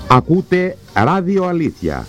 Ακούτε Ράδιο Αλήθεια.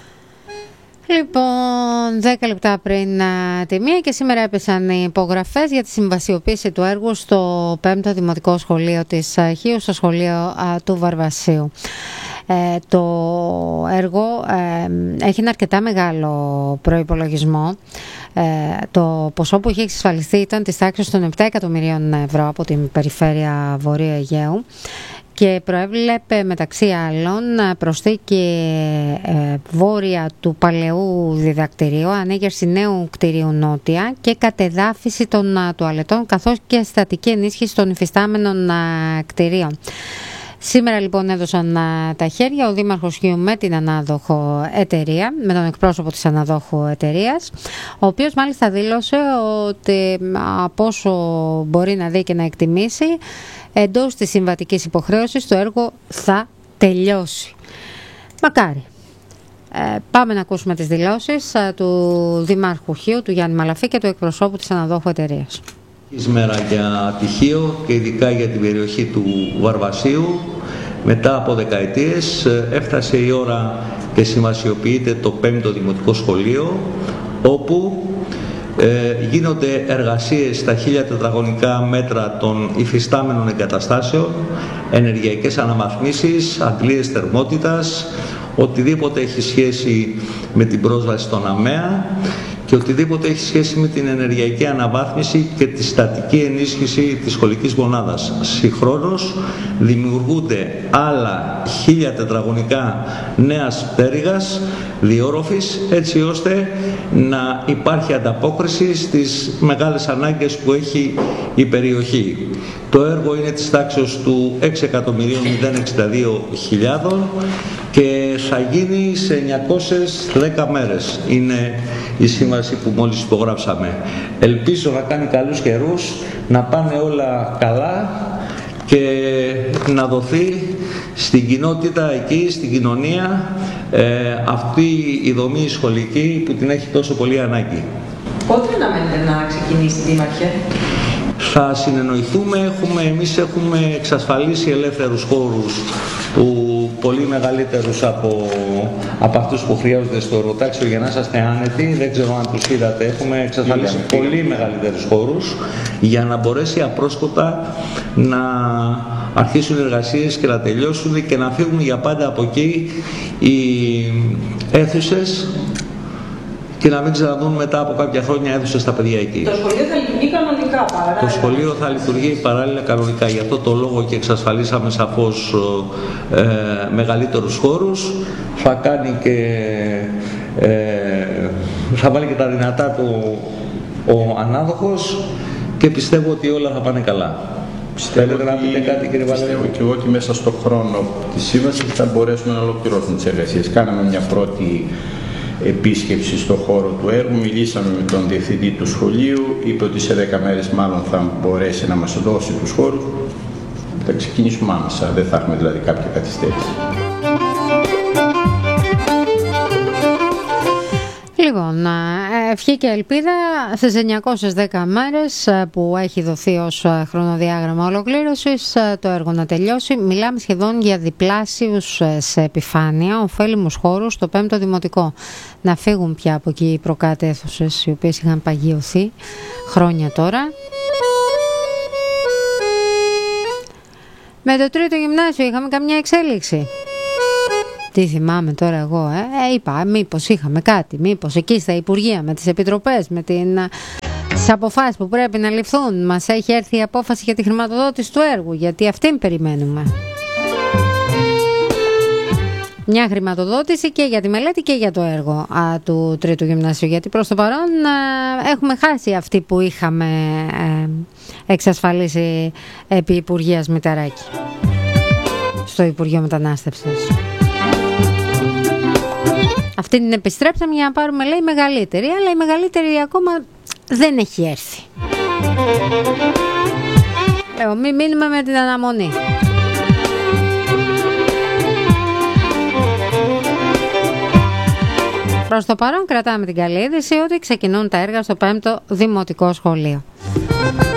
Λοιπόν, 10 λεπτά πριν τη μία και σήμερα έπεσαν οι υπογραφές για τη συμβασιοποίηση του έργου στο 5ο Δημοτικό Σχολείο της Χίου, στο σχολείο του Βαρβασίου. Το έργο έχει ένα αρκετά μεγάλο προϋπολογισμό. Το ποσό που είχε εξασφαλιστεί ήταν της τάξης των 7 εκατομμυρίων ευρώ από την περιφέρεια Βορείου Αιγαίου και προέβλεπε μεταξύ άλλων προσθήκη βόρεια του παλαιού διδακτηρίου, ανέγερση νέου κτηρίου νότια και κατεδάφιση των τουαλετών καθώς και στατική ενίσχυση των υφιστάμενων κτηρίων. Σήμερα λοιπόν έδωσαν τα χέρια ο Δήμαρχος Χίου με την ανάδοχο εταιρεία, με τον εκπρόσωπο της αναδόχου εταιρείας, ο οποίος μάλιστα δήλωσε ότι από όσο μπορεί να δει και να εκτιμήσει, εντός της συμβατικής υποχρέωσης το έργο θα τελειώσει. Μακάρι. Πάμε να ακούσουμε τις δηλώσεις του Δημάρχου Χίου, του Γιάννη Μαλαφή και του εκπροσώπου της αναδόχου εταιρείας. Μέρα για τη Χίο και ειδικά για την περιοχή του Βαρβασίου. Μετά από δεκαετίες έφτασε η ώρα και συμβασιοποιείται το 5ο Δημοτικό Σχολείο, όπου γίνονται εργασίες στα 1000 τετραγωνικά μέτρα των υφιστάμενων εγκαταστάσεων, ενεργειακές αναβαθμίσεις, αντλίες θερμότητας, οτιδήποτε έχει σχέση με την πρόσβαση στον ΑΜΕΑ και οτιδήποτε έχει σχέση με την ενεργειακή αναβάθμιση και τη στατική ενίσχυση της σχολικής μονάδας. Συγχρόνως δημιουργούνται άλλα 1000 τετραγωνικά νέας πτέρυγας διόροφης, έτσι ώστε να υπάρχει ανταπόκριση στις μεγάλες ανάγκες που έχει η περιοχή. Το έργο είναι της τάξης του 6.062.000 και θα γίνει σε 910 μέρες. Είναι η σύμβαση που μόλις υπογράψαμε. Ελπίζω να κάνει καλούς καιρούς, να πάνε όλα καλά και να δοθεί στην κοινότητα εκεί, στην κοινωνία, αυτή η δομή σχολική που την έχει τόσο πολύ ανάγκη. Πότε αναμένετε να ξεκινήσει, Δήμαρχε? Θα συνεννοηθούμε, εμείς έχουμε εξασφαλίσει ελεύθερους χώρους πολύ μεγαλύτερους από αυτούς που χρειάζονται στο εργοτάξιο, για να είσαστε άνετοι. Δεν ξέρω αν τους είδατε, έχουμε εξασφαλίσει πολύ μεγαλύτερους χώρους για να μπορέσει απρόσκοπτα να αρχίσουν οι εργασίες και να τελειώσουν και να φύγουν για πάντα από εκεί οι αίθουσες και να μην ξαναδούν μετά από κάποια χρόνια αίθουσες στα παιδιά εκεί. Το σχολείο θα λειτουργεί κανονικά παράλληλα? Το σχολείο θα λειτουργεί παράλληλα κανονικά. Γι' αυτό το λόγο και εξασφαλίσαμε σαφώς μεγαλύτερους χώρους. Θα κάνει και θα βάλει και τα δυνατά του ο ανάδοχος και πιστεύω ότι όλα θα πάνε καλά. Θέλετε να πείτε κάτι, κύριε Βαλέρο? Πιστεύω και εγώ ότι μέσα στον χρόνο της σύμβασης θα μπορέσουμε να ολοκληρώσουμε τις εργασίες. Κάναμε μια πρώτη επίσκεψη στο χώρο του έργου, μιλήσαμε με τον διευθυντή του σχολείου, είπε ότι σε 10 μέρες μάλλον θα μπορέσει να μας δώσει τους χώρους. Θα ξεκινήσουμε άμεσα, δεν θα έχουμε δηλαδή κάποια καθυστέρηση. Λοιπόν, ευχή και ελπίδα στις 910 μέρες που έχει δοθεί ως χρονοδιάγραμμα ολοκλήρωσης το έργο να τελειώσει. Μιλάμε σχεδόν για διπλάσιους σε επιφάνεια ωφέλιμους χώρους στο 5ο Δημοτικό. Να φύγουν πια από εκεί οι προκάτ-αίθουσες οι οποίες είχαν παγιωθεί χρόνια τώρα. Με το 3ο Γυμνάσιο είχαμε καμιά εξέλιξη? Τι θυμάμαι τώρα εγώ, είπα μήπως είχαμε κάτι, μήπως εκεί στα Υπουργεία με τις επιτροπές, με τις αποφάσεις που πρέπει να ληφθούν, μας έχει έρθει η απόφαση για τη χρηματοδότηση του έργου, γιατί αυτήν περιμένουμε. Μια χρηματοδότηση και για τη μελέτη και για το έργο του 3ου Γυμνασίου, γιατί προς το παρόν έχουμε χάσει αυτή που είχαμε εξασφαλίσει επί Υπουργείας Μηταράκη στο Υπουργείο Μετανάστευσης. Αυτή την επιστρέψαμε για να πάρουμε, λέει, μεγαλύτερη, αλλά η μεγαλύτερη ακόμα δεν έχει έρθει. Λέω, μην μείνουμε με την αναμονή. Προς το παρόν κρατάμε την καλή είδηση ότι ξεκινούν τα έργα στο 5ο Δημοτικό Σχολείο.